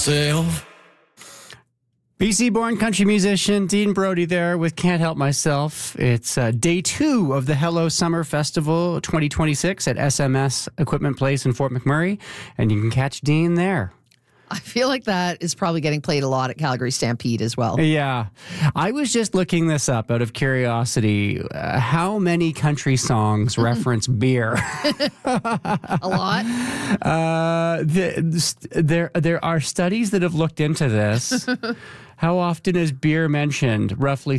BC-born country musician Dean Brody there with Can't Help Myself. It's day 2 of the Hello Summer Festival 2026 at SMS Equipment Place in Fort McMurray, and you can catch Dean there. I feel like that is probably getting played a lot at Calgary Stampede as well. Yeah. I was just looking this up out of curiosity. How many country songs reference beer? A lot? There are studies that have looked into this. How often is beer mentioned? Roughly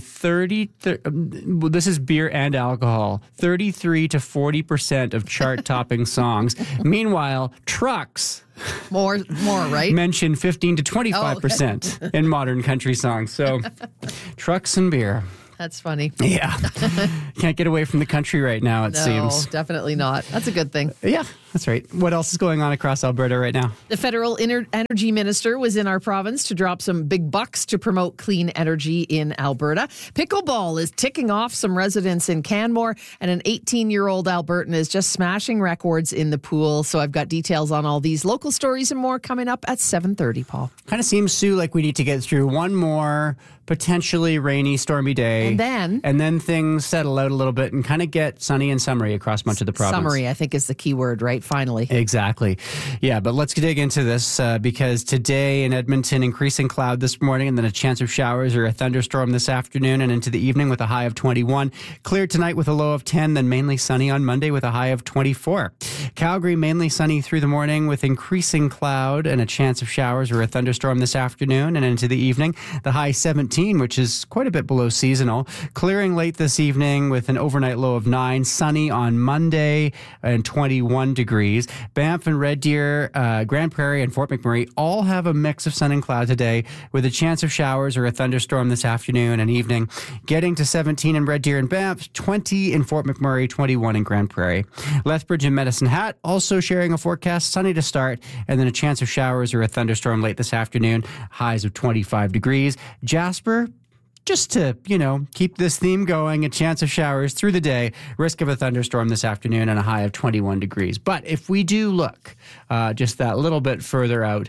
this is beer and alcohol, 33 to 40% of chart-topping songs. Meanwhile, trucks... More, right? mention 15 to 25% in modern country songs. So, trucks and beer. That's funny. Yeah. Can't get away from the country right now, it seems. No, definitely not. That's a good thing. Yeah, that's right. What else is going on across Alberta right now? The federal energy minister was in our province to drop some big bucks to promote clean energy in Alberta. Pickleball is ticking off some residents in Canmore, and an 18-year-old Albertan is just smashing records in the pool. So I've got details on all these local stories and more coming up at 7:30, Paul. Kind of seems, Sue, like we need to get through one more potentially rainy, stormy day. And then things settle out a little bit and kind of get sunny and summery across much of the province. Summery, I think, is the key word, right? Finally. Exactly. Yeah, but let's dig into this because today in Edmonton, increasing cloud this morning and then a chance of showers or a thunderstorm this afternoon and into the evening with a high of 21. Clear tonight with a low of 10, then mainly sunny on Monday with a high of 24. Calgary, mainly sunny through the morning with increasing cloud and a chance of showers or a thunderstorm this afternoon and into the evening. The high 17, which is quite a bit below seasonal. Clearing late this evening with an overnight low of 9. Sunny on Monday and 21 degrees. Banff and Red Deer, Grand Prairie and Fort McMurray all have a mix of sun and cloud today with a chance of showers or a thunderstorm this afternoon and evening. Getting to 17 in Red Deer and Banff, 20 in Fort McMurray, 21 in Grand Prairie. Lethbridge and Medicine Hat also sharing a forecast, sunny to start and then a chance of showers or a thunderstorm late this afternoon. Highs of 25 degrees. Jasper, just to, keep this theme going, a chance of showers through the day, risk of a thunderstorm this afternoon, and a high of 21 degrees. But if we do look just that little bit further out,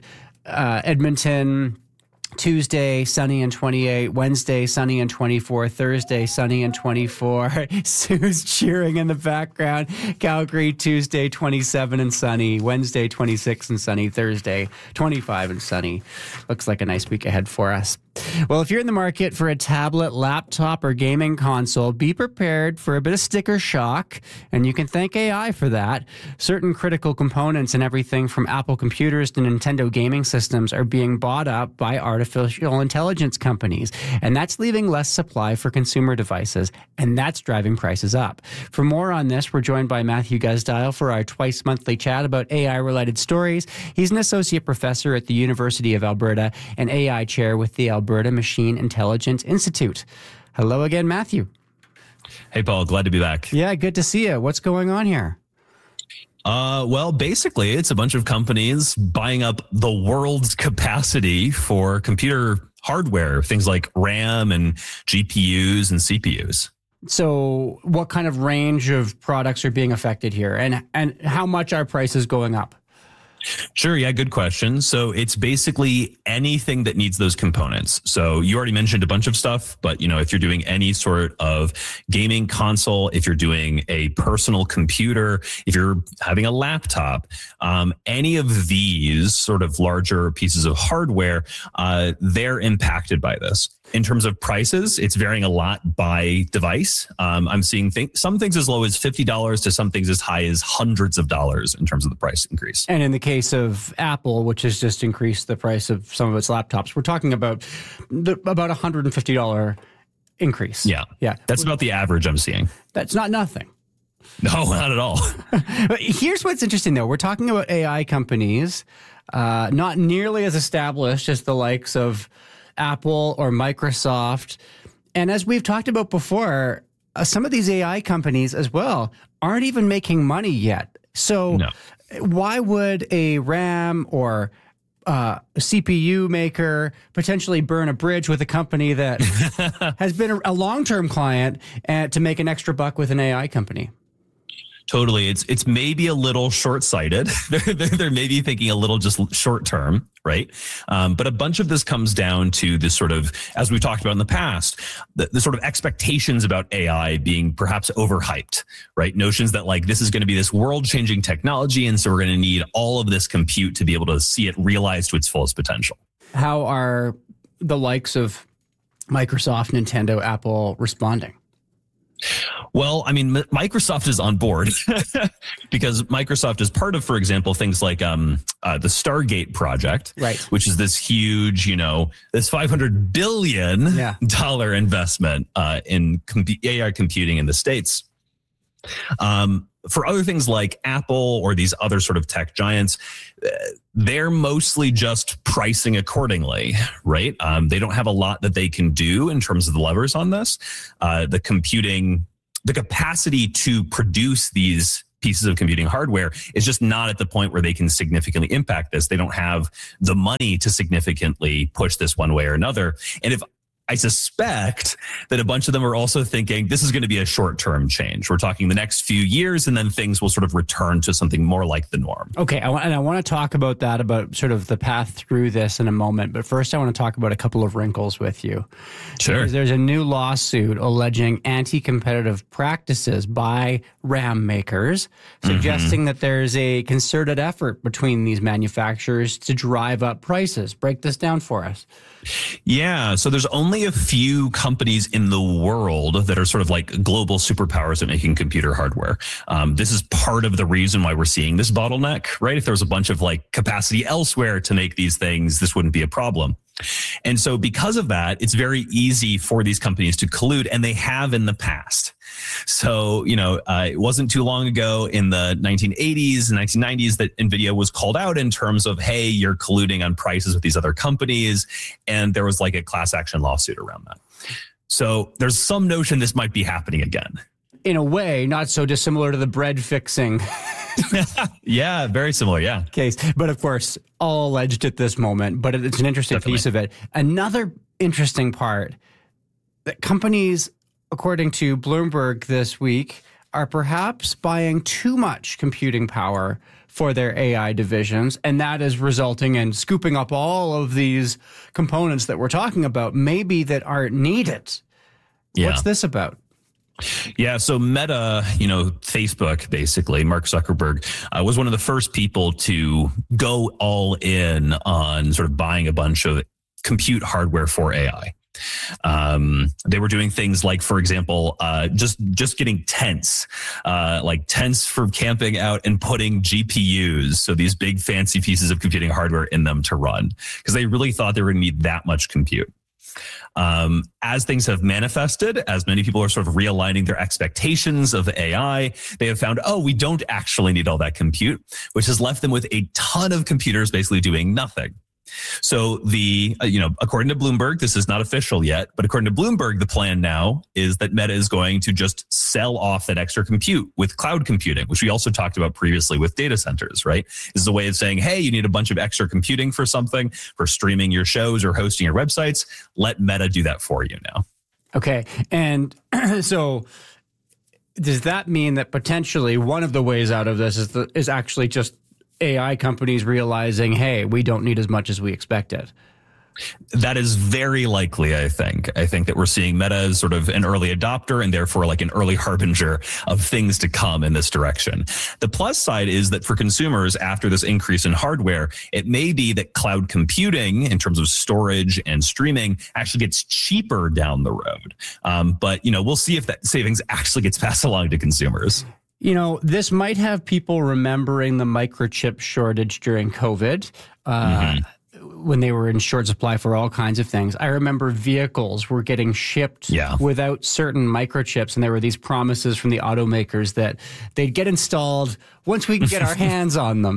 Edmonton, Tuesday, sunny and 28. Wednesday, sunny and 24. Thursday, sunny and 24. Sue's cheering in the background. Calgary, Tuesday, 27 and sunny. Wednesday, 26 and sunny. Thursday, 25 and sunny. Looks like a nice week ahead for us. Well, if you're in the market for a tablet, laptop, or gaming console, be prepared for a bit of sticker shock, and you can thank AI for that. Certain critical components and everything from Apple computers to Nintendo gaming systems are being bought up by artificial intelligence companies, and that's leaving less supply for consumer devices, and that's driving prices up. For more on this, we're joined by Matthew Gusdile for our twice-monthly chat about AI-related stories. He's an associate professor at the University of Alberta and AI chair with the Alberta Machine Intelligence Institute. Hello again, Matthew. Hey, Paul. Glad to be back. Yeah, good to see you. What's going on here? Well, basically, it's a bunch of companies buying up the world's capacity for computer hardware, things like RAM and GPUs and CPUs. So what kind of range of products are being affected here, and how much are prices going up? Sure. Yeah. Good question. So it's basically anything that needs those components. So you already mentioned a bunch of stuff, but if you're doing any sort of gaming console, if you're doing a personal computer, if you're having a laptop, any of these sort of larger pieces of hardware, they're impacted by this. In terms of prices, it's varying a lot by device. I'm seeing some things as low as $50 to some things as high as hundreds of dollars in terms of the price increase. And in the case of Apple, which has just increased the price of some of its laptops, we're talking about $150 increase. Yeah. That's about the average I'm seeing. That's not nothing. No, not at all. But here's what's interesting, though. We're talking about AI companies, not nearly as established as the likes of Apple or Microsoft. And as we've talked about before, some of these AI companies as well aren't even making money yet. So why would a RAM or a CPU maker potentially burn a bridge with a company that has been a long-term client to make an extra buck with an AI company? Totally. It's maybe a little short-sighted. They're maybe thinking a little just short-term, right? But a bunch of this comes down to this sort of, as we've talked about in the past, the sort of expectations about AI being perhaps overhyped, right? Notions that like this is going to be this world-changing technology, and so we're going to need all of this compute to be able to see it realized to its fullest potential. How are the likes of Microsoft, Nintendo, Apple responding? Well, I mean, Microsoft is on board because Microsoft is part of, for example, things like the Stargate project, right, which is this huge, this $500 billion investment in AI computing in the States. For other things like Apple or these other sort of tech giants, they're mostly just pricing accordingly, right? They don't have a lot that they can do in terms of the levers on this. The capacity to produce these pieces of computing hardware is just not at the point where they can significantly impact this. They don't have the money to significantly push this one way or another. And I suspect that a bunch of them are also thinking this is going to be a short-term change. We're talking the next few years, and then things will sort of return to something more like the norm. Okay, I want to talk about that, about sort of the path through this in a moment. But first, I want to talk about a couple of wrinkles with you. Sure. There's a new lawsuit alleging anti-competitive practices by RAM makers, suggesting that there's a concerted effort between these manufacturers to drive up prices. Break this down for us. Yeah. So there's only a few companies in the world that are sort of like global superpowers at making computer hardware. This is part of the reason why we're seeing this bottleneck, right? If there was a bunch of like capacity elsewhere to make these things, this wouldn't be a problem. And so because of that, it's very easy for these companies to collude, and they have in the past. So, it wasn't too long ago in the 1980s and 1990s that NVIDIA was called out in terms of, hey, you're colluding on prices with these other companies. And there was like a class action lawsuit around that. So there's some notion this might be happening again. In a way, not so dissimilar to the bread fixing. Yeah, very similar. Yeah. Case. But of course, all alleged at this moment, but it's an interesting piece of it. Another interesting part that companies, according to Bloomberg this week, are perhaps buying too much computing power for their AI divisions, and that is resulting in scooping up all of these components that we're talking about, maybe that aren't needed. Yeah. What's this about? Yeah, so Meta, Facebook, basically, Mark Zuckerberg, was one of the first people to go all in on sort of buying a bunch of compute hardware for AI. They were doing things like, for example, just getting tents, like tents for camping out and putting GPUs, so these big fancy pieces of computing hardware in them to run, because they really thought they were going to need that much compute. As things have manifested, as many people are sort of realigning their expectations of AI, they have found, we don't actually need all that compute, which has left them with a ton of computers basically doing nothing. So according to Bloomberg, this is not official yet, but according to Bloomberg, the plan now is that Meta is going to just sell off that extra compute with cloud computing, which we also talked about previously with data centers, right? This is a way of saying, hey, you need a bunch of extra computing for something, for streaming your shows or hosting your websites. Let Meta do that for you now. Okay. And so does that mean that potentially one of the ways out of this is actually just AI companies realizing, hey, we don't need as much as we expected? That is very likely, I think. I think that we're seeing Meta as sort of an early adopter and therefore like an early harbinger of things to come in this direction. The plus side is that for consumers, after this increase in hardware, it may be that cloud computing in terms of storage and streaming actually gets cheaper down the road. But we'll see if that savings actually gets passed along to consumers. This might have people remembering the microchip shortage during COVID. When they were in short supply for all kinds of things. I remember vehicles were getting shipped without certain microchips, and there were these promises from the automakers that they'd get installed once we can get our hands on them.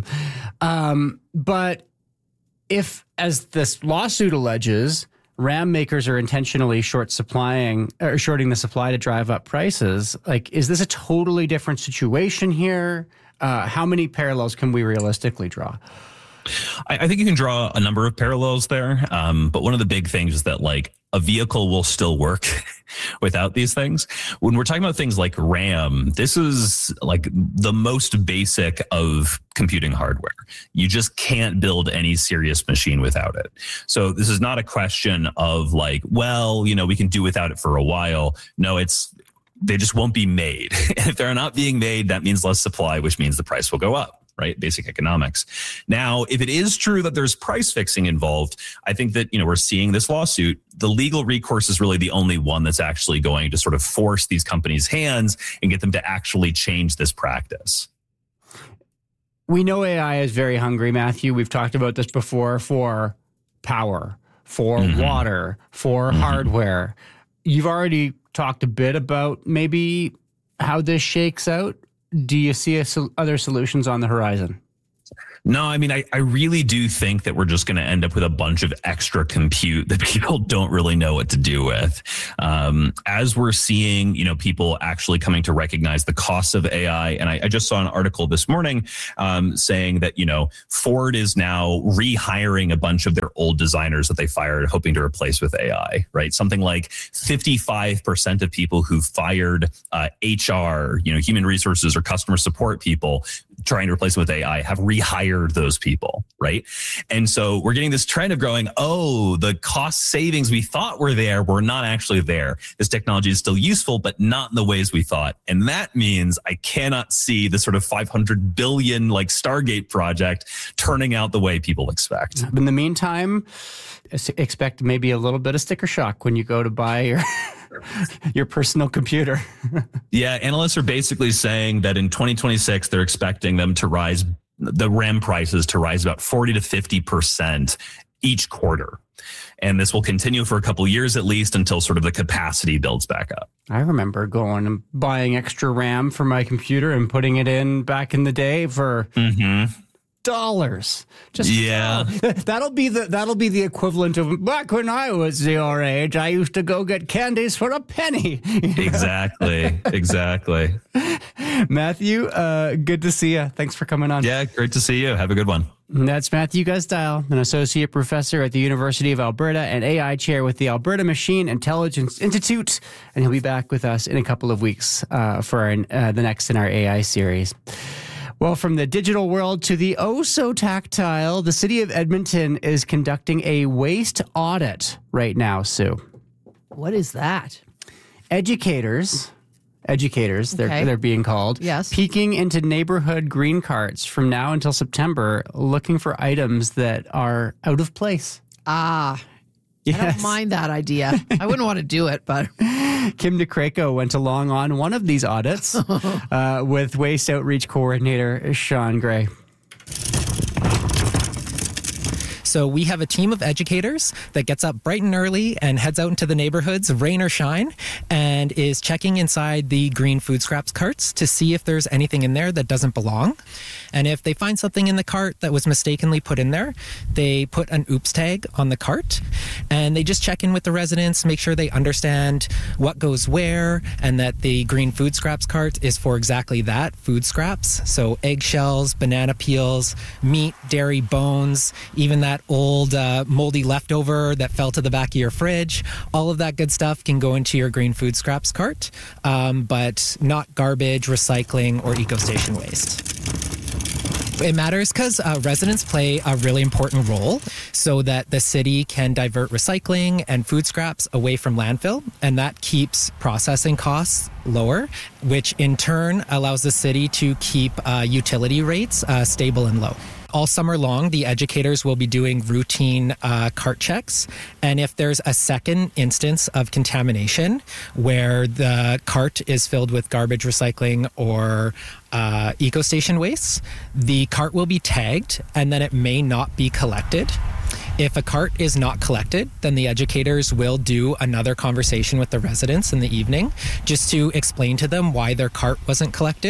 But if, as this lawsuit alleges, RAM makers are intentionally shorting the supply to drive up prices, like, is this a totally different situation here? How many parallels can we realistically draw? I think you can draw a number of parallels there. But one of the big things is that like a vehicle will still work without these things. When we're talking about things like RAM, this is like the most basic of computing hardware. You just can't build any serious machine without it. So this is not a question of like, well, we can do without it for a while. No, they just won't be made. And if they're not being made, that means less supply, which means the price will go up. Right? Basic economics. Now, if it is true that there's price fixing involved, I think that, we're seeing this lawsuit. The legal recourse is really the only one that's actually going to sort of force these companies' hands and get them to actually change this practice. We know AI is very hungry, Matthew. We've talked about this before, for power, for water, for hardware. You've already talked a bit about maybe how this shakes out. Do you see other solutions on the horizon? No, I mean, I really do think that we're just going to end up with a bunch of extra compute that people don't really know what to do with. As we're seeing, people actually coming to recognize the costs of AI. And I just saw an article this morning saying that, Ford is now rehiring a bunch of their old designers that they fired, hoping to replace with AI, right? Something like 55% of people who fired HR, human resources or customer support people trying to replace them with AI have rehired those people, right? And so we're getting this trend of going, oh, the cost savings we thought were there were not actually there. This technology is still useful, but not in the ways we thought. And that means I cannot see the sort of 500 billion like Stargate project turning out the way people expect. In the meantime, expect maybe a little bit of sticker shock when you go to buy your personal computer. Yeah, analysts are basically saying that in 2026, they're expecting them to rise, the RAM prices to rise about 40 to 50% each quarter. And this will continue for a couple of years at least until sort of the capacity builds back up. I remember going and buying extra RAM for my computer and putting it in back in the day for dollars. Just that'll be the equivalent of back when I was your age. I used to go get candies for a penny. Exactly. Matthew, good to see you. Thanks for coming on. Yeah, great to see you. Have a good one. That's Matthew Gusdile, an associate professor at the University of Alberta and AI chair with the Alberta Machine Intelligence Institute. And he'll be back with us in a couple of weeks for the next in our AI series. Well, from the digital world to the oh-so-tactile, the city of Edmonton is conducting a waste audit right now, Sue. What is that? Educators, they're being called, yes, peeking into neighborhood green carts from now until September, looking for items that are out of place. Yes. I don't mind that idea. I wouldn't want to do it, but... Kim DeCraco went along on one of these audits with Waste Outreach Coordinator Sean Gray. So we have a team of educators that gets up bright and early and heads out into the neighborhoods, rain or shine, and is checking inside the green food scraps carts to see if there's anything in there that doesn't belong. And if they find something in the cart that was mistakenly put in there, they put an oops tag on the cart, and they just check in with the residents, make sure they understand what goes where, and that the green food scraps cart is for exactly that, food scraps. So eggshells, banana peels, meat, dairy, bones, even that old moldy leftover that fell to the back of your fridge. All of that good stuff can go into your green food scraps cart, but not garbage, recycling, or EcoStation waste. It matters because residents play a really important role so that the city can divert recycling and food scraps away from landfill, and that keeps processing costs lower, which in turn allows the city to keep utility rates stable and low. All summer long, the educators will be doing routine cart checks. And if there's a second instance of contamination where the cart is filled with garbage, recycling, or EcoStation waste, the cart will be tagged and then it may not be collected. If a cart is not collected, then the educators will do another conversation with the residents in the evening just to explain to them why their cart wasn't collected.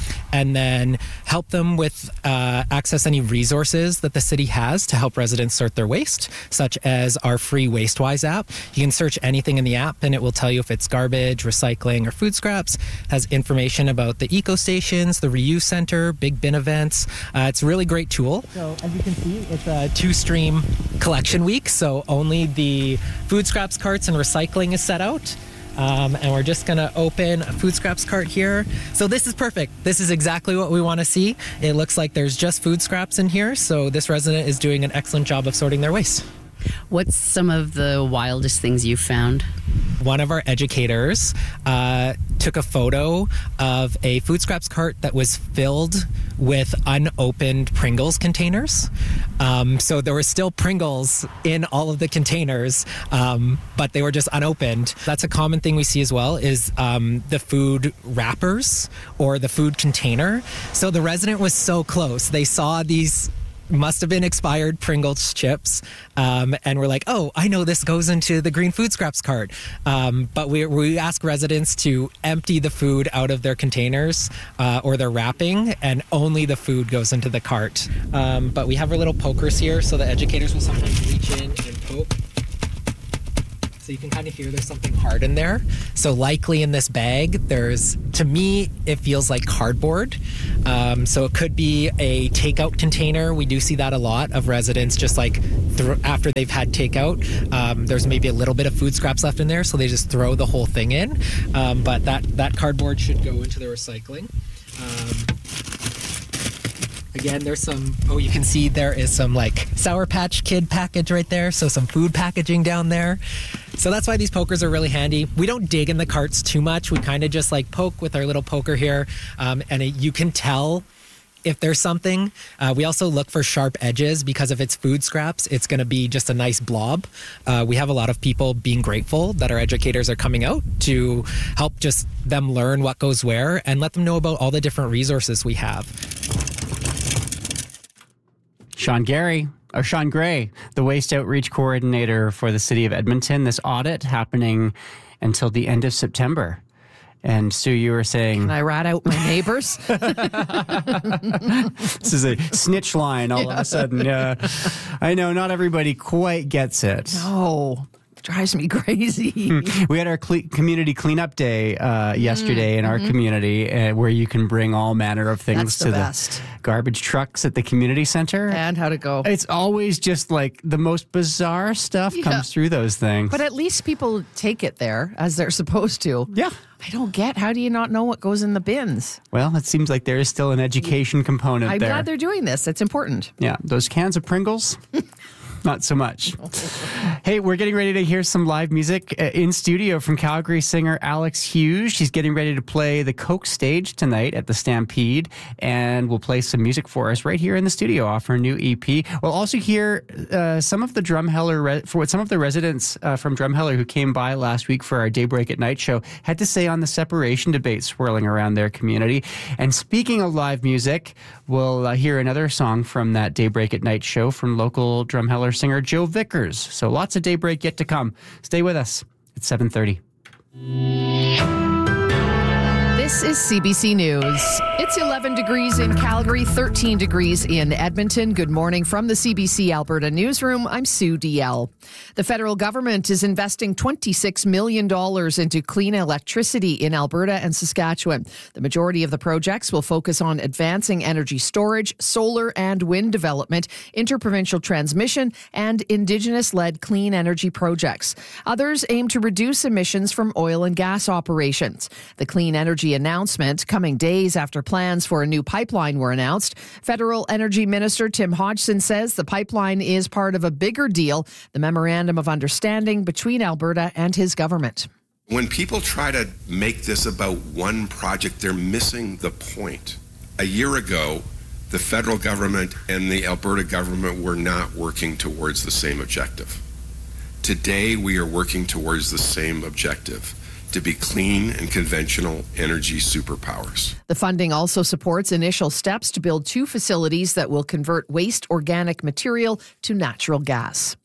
and then help them with access any resources that the city has to help residents sort their waste, such as our free WasteWise app. You can search anything in the app and it will tell you if it's garbage, recycling, or food scraps. It has information about the eco stations, the reuse center, big bin events. It's a really great tool. So as you can see, it's a 2-stream collection week, so only the food scraps carts and recycling is set out. And we're just going to open a food scraps cart here. So this is perfect. This is exactly what we want to see. It looks like there's just food scraps in here. So this resident is doing an excellent job of sorting their waste. What's some of the wildest things you've found? One of our educators took a photo of a food scraps cart that was filled with unopened Pringles containers. So there were still Pringles in all of the containers, but they were just unopened. That's a common thing we see as well is the food wrappers or the food container. So the resident was so close. They saw these must have been expired Pringles chips. And we're like, oh, I know this goes into the green food scraps cart. But we ask residents to empty the food out of their containers or their wrapping, and only the food goes into the cart. But we have our little pokers here, so the educators will sometimes reach in and poke. So you can kind of hear there's something hard in there. So likely in this bag, to me, it feels like cardboard. So it could be a takeout container. We do see that a lot of residents just like after they've had takeout, there's maybe a little bit of food scraps left in there. So they just throw the whole thing in. But that cardboard should go into the recycling. Again, there's you can see there is some like Sour Patch Kid package right there. So some food packaging down there. So that's why these pokers are really handy. We don't dig in the carts too much. We kind of just like poke with our little poker here. You can tell if there's something. We also look for sharp edges because if it's food scraps, it's going to be just a nice blob. We have a lot of people being grateful that our educators are coming out to help just them learn what goes where and let them know about all the different resources we have. Sean Gray, the Waste Outreach Coordinator for the City of Edmonton. This audit happening until the end of September. And Sue, you were saying... Can I rat out my neighbors? This is a snitch line all of a sudden. Yeah, I know not everybody quite gets it. No. Drives me crazy. We had our community cleanup day yesterday in our community where you can bring all manner of things to the garbage trucks at the community center. And how'd it go? It's always just like the most bizarre stuff comes through those things. But at least people take it there as they're supposed to. Yeah. I don't get, how do you not know what goes in the bins? Well, it seems like there is still an education component I'm there. glad they're doing this. It's important. Yeah, those cans of Pringles... Not so much. Hey, we're getting ready to hear some live music in studio from Calgary singer Alex Hughes. She's getting ready to play the Coke stage tonight at the Stampede, and will play some music for us right here in the studio off her new EP. We'll also hear some of the some of the residents from Drumheller who came by last week for our Daybreak at Night show had to say on the separation debate swirling around their community. And speaking of live music, we'll hear another song from that Daybreak at Night show from local Drumheller singer Joe Vickers. So lots of Daybreak yet to come. Stay with us. It's 7:30. This is CBC News. It's 11 degrees in Calgary, 13 degrees in Edmonton. Good morning from the CBC Alberta Newsroom. I'm Sue DL. The federal government is investing $26 million into clean electricity in Alberta and Saskatchewan. The majority of the projects will focus on advancing energy storage, solar and wind development, interprovincial transmission, and Indigenous-led clean energy projects. Others aim to reduce emissions from oil and gas operations. The clean energy announcement coming days after plans for a new pipeline were announced. Federal Energy Minister Tim Hodgson says the pipeline is part of a bigger deal, the Memorandum of Understanding between Alberta and his government. When people try to make this about one project, they're missing the point. A year ago, the federal government and the Alberta government were not working towards the same objective. Today, we are working towards the same objective: to be clean and conventional energy superpowers. The funding also supports initial steps to build 2 facilities that will convert waste organic material to natural gas.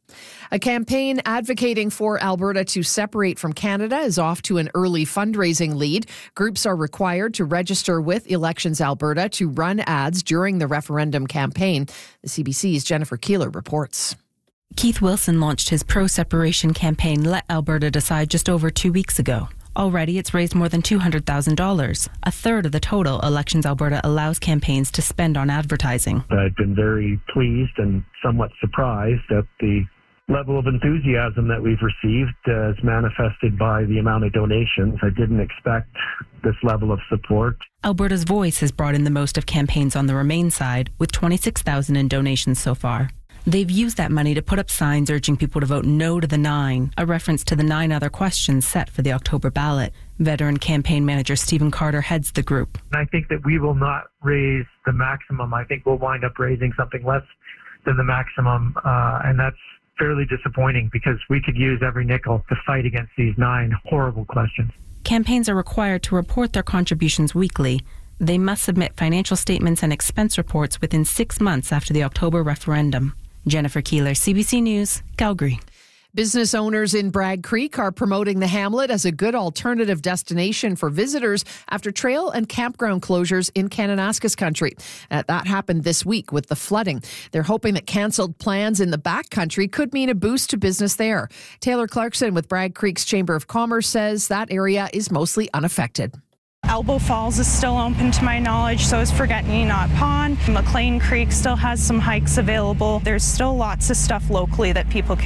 A campaign advocating for Alberta to separate from Canada is off to an early fundraising lead. Groups are required to register with Elections Alberta to run ads during the referendum campaign. The CBC's Jennifer Keeler reports. Keith Wilson launched his pro-separation campaign Let Alberta Decide just over 2 weeks ago. Already, it's raised more than $200,000, a third of the total Elections Alberta allows campaigns to spend on advertising. I've been very pleased and somewhat surprised at the level of enthusiasm that we've received as manifested by the amount of donations. I didn't expect this level of support. Alberta's Voice has brought in the most of campaigns on the Remain side, with $26,000 in donations so far. They've used that money to put up signs urging people to vote no to the 9, a reference to the 9 other questions set for the October ballot. Veteran campaign manager Stephen Carter heads the group. I think that we will not raise the maximum. I think we'll wind up raising something less than the maximum, and that's fairly disappointing because we could use every nickel to fight against these 9 horrible questions. Campaigns are required to report their contributions weekly. They must submit financial statements and expense reports within 6 months after the October referendum. Jennifer Keeler, CBC News, Calgary. Business owners in Bragg Creek are promoting the hamlet as a good alternative destination for visitors after trail and campground closures in Kananaskis country. That happened this week with the flooding. They're hoping that cancelled plans in the backcountry could mean a boost to business there. Taylor Clarkson with Bragg Creek's Chamber of Commerce says that area is mostly unaffected. Elbow Falls is still open to my knowledge, so is Forget-Me-Not Pond. McLean Creek still has some hikes available. There's still lots of stuff locally that people can